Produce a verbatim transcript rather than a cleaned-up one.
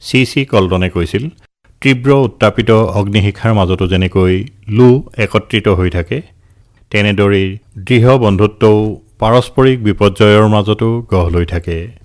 C C কল্টনে কৈছিল, তীব্ৰ উত্তাপিত অগ্নিশিখাৰ মাজতো যেনেকৈ লো একত্ৰিত হৈ থাকে, তেনেদৰেই দৃঢ় বন্ধুত্বও পাৰস্পৰিক বিপৰ্যয়ৰ মাজতো গঢ় লৈ থাকে।